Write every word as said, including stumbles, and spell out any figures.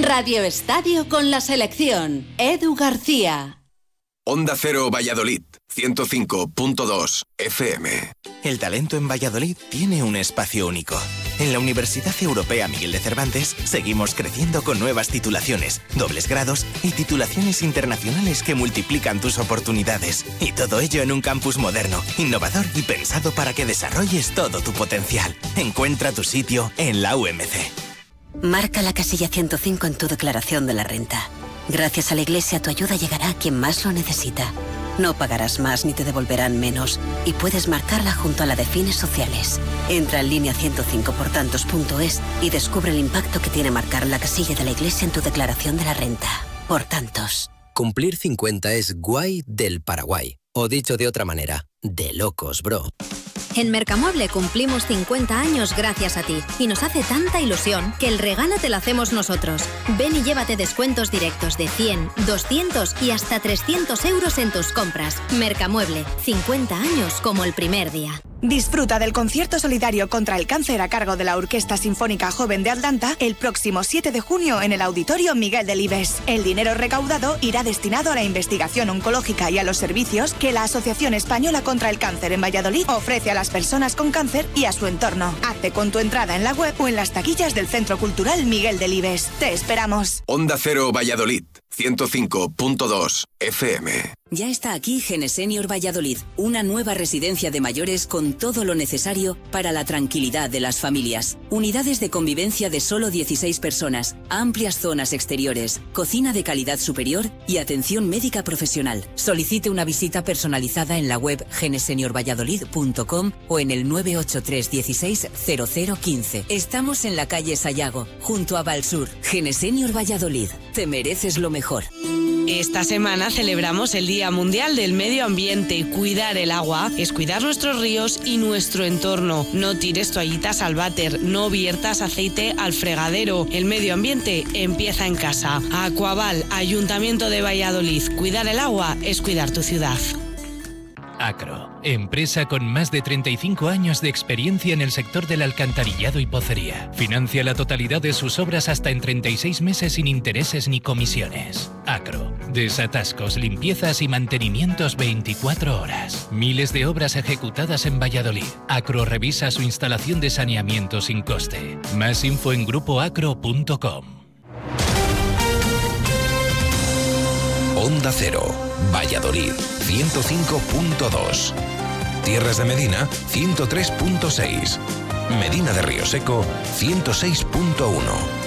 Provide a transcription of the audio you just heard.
Radio Estadio con la selección. Edu García. Onda Cero Valladolid, ciento cinco punto dos F M. El talento en Valladolid tiene un espacio único. En la Universidad Europea Miguel de Cervantes seguimos creciendo con nuevas titulaciones, dobles grados y titulaciones internacionales que multiplican tus oportunidades. Y todo ello en un campus moderno, innovador y pensado para que desarrolles todo tu potencial. Encuentra tu sitio en la U M C. Marca la casilla ciento cinco en tu declaración de la renta. Gracias a la Iglesia tu ayuda llegará a quien más lo necesita. No pagarás más ni te devolverán menos y puedes marcarla junto a la de fines sociales. Entra en línea ciento cinco por tantos punto es y descubre el impacto que tiene marcar la casilla de la Iglesia en tu declaración de la renta. Por tantos. Cumplir cincuenta es guay del Paraguay. O dicho de otra manera, de locos, bro. En Mercamueble cumplimos cincuenta años gracias a ti y nos hace tanta ilusión que el regalo te lo hacemos nosotros. Ven y llévate descuentos directos de cien, doscientos y hasta trescientos euros en tus compras. Mercamueble, cincuenta años como el primer día. Disfruta del concierto solidario contra el cáncer a cargo de la Orquesta Sinfónica Joven de Atlanta el próximo siete de junio en el Auditorio Miguel Delibes. El dinero recaudado irá destinado a la investigación oncológica y a los servicios que la Asociación Española contra el Cáncer en Valladolid ofrece a las personas con cáncer y a su entorno. Hazte con tu entrada en la web o en las taquillas del Centro Cultural Miguel Delibes. Te esperamos. Onda Cero Valladolid, ciento cinco punto dos F M. Ya está aquí Genesenior Valladolid, una nueva residencia de mayores con todo lo necesario para la tranquilidad de las familias. Unidades de convivencia de solo dieciséis personas, amplias zonas exteriores, cocina de calidad superior y atención médica profesional. Solicite una visita personalizada en la web genesenior valladolid punto com o en el nueve ocho tres dieciséis cero cero quince. Estamos en la calle Sayago, junto a Valsur. Genesenior Valladolid, te mereces lo mejor. Esta semana celebramos el Día Mundial del Medio Ambiente. Cuidar el agua es cuidar nuestros ríos y nuestro entorno. No tires toallitas al váter, no viertas aceite al fregadero. El medio ambiente empieza en casa. Aquaval, Ayuntamiento de Valladolid. Cuidar el agua es cuidar tu ciudad. Acro, empresa con más de treinta y cinco años de experiencia en el sector del alcantarillado y pocería. Financia la totalidad de sus obras hasta en treinta y seis meses sin intereses ni comisiones. Acro, desatascos, limpiezas y mantenimientos veinticuatro horas. Miles de obras ejecutadas en Valladolid. Acro revisa su instalación de saneamiento sin coste. Más info en grupo acro punto com. Onda Cero, Valladolid, ciento cinco punto dos. Tierras de Medina, ciento tres punto seis. Medina de Río Seco, ciento seis punto uno.